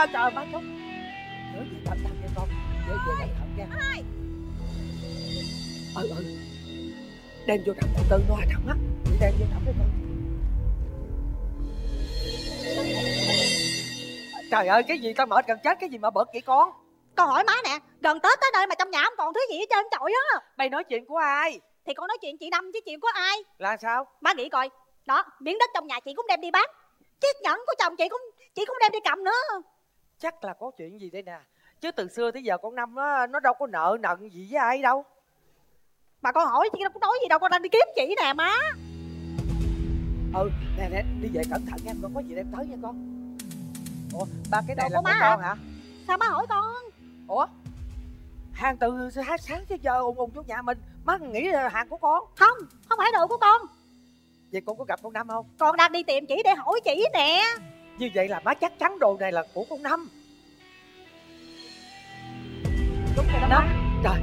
Trời má chút. Nhớ gì cẩn thận nha con. Nhớ về cẩn thận nha. Đem vô đậm từ từ nó thằng á. Chị đem vô đậm đi con. Trời ơi, cái gì tao mệt gần chết, cái gì mà bực vậy con? Con hỏi má nè, gần Tết tới nơi mà trong nhà không còn thứ gì hết trơn trọi á. Mày nói chuyện của ai? Thì con nói chuyện chị Năm chứ chuyện của ai? Là sao? Má nghĩ coi, đó, miếng đất trong nhà chị cũng đem đi bán, chiếc nhẫn của chồng chị cũng đem đi cầm nữa. Chắc là có chuyện gì đây nè. Chứ từ xưa tới giờ con Năm nó đâu có nợ nần gì với ai đâu. Mà con hỏi chị đâu có nói gì đâu, con đang đi kiếm chị nè má. Nè, đi về cẩn thận nha, con có gì đem tới nha con. Ủa, ba cái này Đồ là của của má con hả? hả? Sao má hỏi con? Ủa, hàng từ sáng tới giờ ùng ùng chỗ nhà mình, má nghĩ là hàng của con. Không, không phải đồ của con. Vậy con có gặp con Năm không? Con đang đi tìm chị để hỏi chị nè. Như vậy là má chắc chắn đồ này là của con Năm. Đúng rồi đó Năm. má. Trời,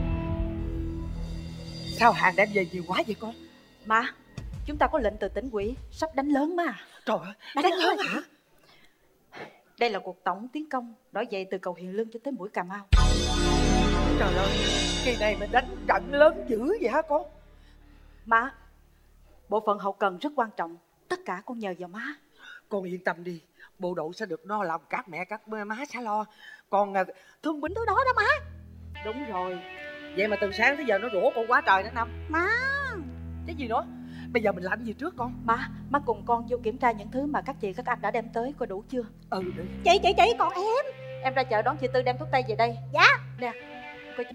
sao hàng đem về nhiều quá vậy con? Má, chúng ta có lệnh từ tỉnh ủy sắp đánh lớn mà. Trời ơi, đánh lớn hả? Đây là cuộc tổng tiến công nổi dậy từ cầu Hiền Lương cho tới mũi Cà Mau. Trời ơi, kỳ này mình đánh trận lớn dữ vậy hả con? Má, bộ phận hậu cần rất quan trọng, tất cả con nhờ vào má. Con yên tâm đi, bộ đội sẽ được no lòng, các mẹ các má sẽ lo. Còn thương binh thứ đó đó má. Đúng rồi. Vậy mà từ sáng tới giờ nó rủa con quá trời đó Năm. Má, Cái gì nữa? Bây giờ mình làm gì trước con? Má cùng con vô kiểm tra những thứ mà các chị các anh đã đem tới coi đủ chưa. Được. chị còn em. Em ra chợ đón chị Tư đem thuốc tây về đây. Dạ. Nè, coi.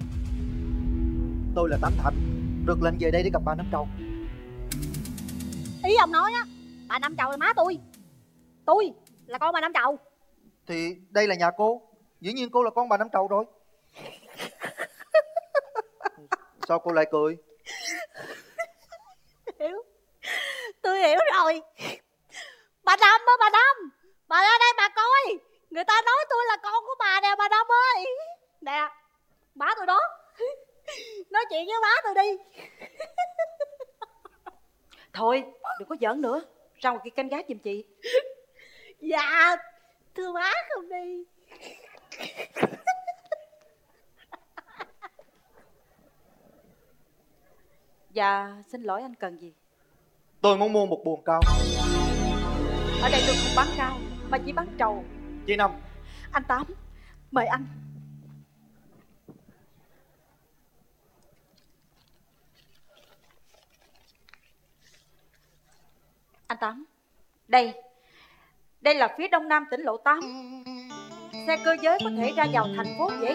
Tôi là Tám Thành, được lệnh về đây để gặp bà Năm Trầu. Ý ông nói á, bà Năm Trầu là má tôi là con bà Năm Trầu. Thì đây là nhà cô, dĩ nhiên cô là con bà Năm Trầu rồi. Sao cô lại cười? Tôi hiểu rồi. Bà Năm á, bà ra đây bà coi. Người ta nói tôi là con của bà nè bà Năm ơi. Nè, má tôi đó. Nói chuyện với má tôi đi. Thôi, đừng có giỡn nữa, ra ngoài kia canh gác giùm chị. Dạ, thưa má không đi. Dạ, xin lỗi, anh cần gì? Tôi muốn mua một buồng cao. Ở đây tôi không bán cao, mà chỉ bán trầu. Chị Năm. Anh Tám, mời anh. Anh Tám, đây là phía đông nam tỉnh lộ 8. Xe cơ giới có thể ra vào thành phố dễ